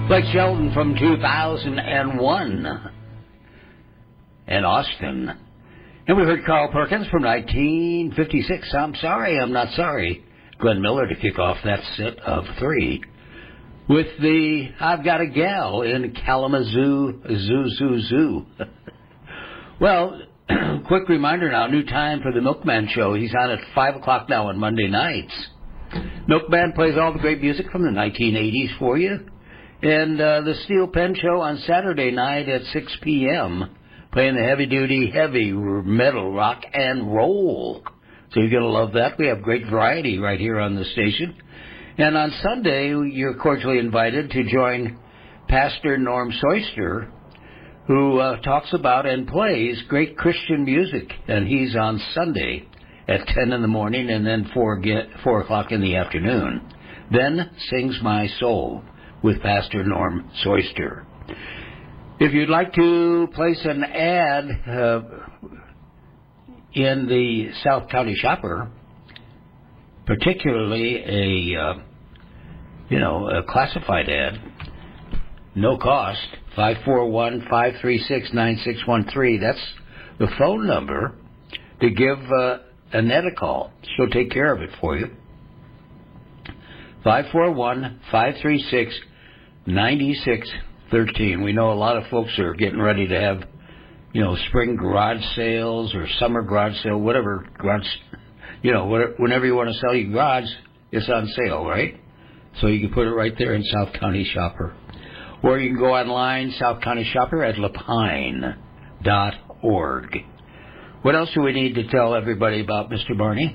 Blake Shelton from 2001 and Austin. And we heard Carl Perkins from 1956. I'm sorry, I'm not sorry. Glenn Miller to kick off that set of three with the I've Got a Gal in Kalamazoo, Zoo, Zoo, Zoo. Well, quick reminder now, new time for the Milkman Show. He's on at 5 o'clock now on Monday nights. Milkman plays all the great music from the 1980s for you. And the Steel Pen Show on Saturday night at 6 p.m., playing the heavy-duty, heavy metal, rock and roll. So you're going to love that. We have great variety right here on the station. And on Sunday, you're cordially invited to join Pastor Norm Soyster, who talks about and plays great Christian music. And he's on Sunday at 10 in the morning and then 4 o'clock in the afternoon. Then Sings My Soul with Pastor Norm Soyster. If you'd like to place an ad in the South County Shopper, particularly a classified ad, no cost, 541-536-9613. That's the phone number to give Annette a call. She'll take care of it for you. 541-536-9613. We know a lot of folks are getting ready to have, spring garage sales or summer garage sale, whatever garage, whenever you want to sell your garage, it's on sale, right? So you can put it right there in South County Shopper. Or you can go online, South County Shopper at lapine.org. What else do we need to tell everybody about Mr. Barney?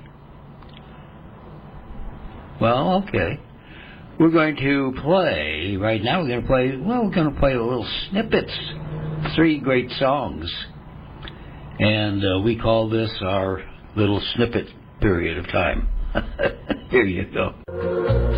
Well, okay. We're going to play, right now we're going to play little snippets. 3 great songs. And we call this our little snippet period of time. Here you go.